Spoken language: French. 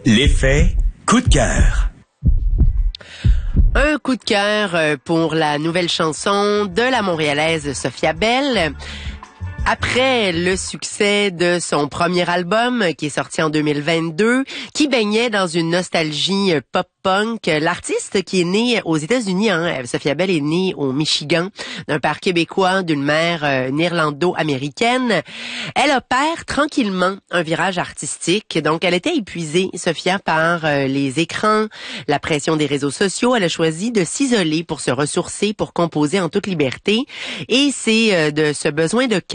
L'effet coup de cœur. Un coup de cœur pour la nouvelle chanson de la Montréalaise Sophia Bell. Après le succès de son premier album qui est sorti en 2022, qui baignait dans une nostalgie pop-punk, l'artiste qui est née aux États-Unis, Sophia Bell est née au Michigan, d'un père québécois, d'une mère néerlando-américaine. Elle opère tranquillement un virage artistique. Donc, elle était épuisée, Sophia, par les écrans, la pression des réseaux sociaux. Elle a choisi de s'isoler pour se ressourcer, pour composer en toute liberté. Et c'est de ce besoin de